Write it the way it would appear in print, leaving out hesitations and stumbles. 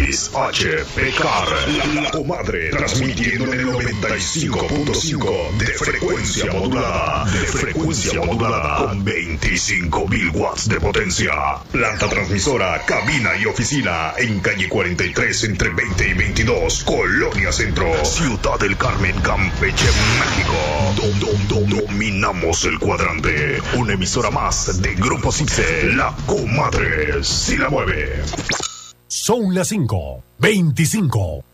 XHPCAR, la comadre, transmitiendo en el 95.5 de frecuencia modulada, con 25.000 watts de potencia. Planta transmisora, cabina y oficina en calle 43 entre 20 y 22, Colonia Centro, Ciudad del Carmen, Campeche, México. Dominamos el cuadrante. Una emisora más de Grupo Cipse, la comadre, si la mueve. Son las 5:25.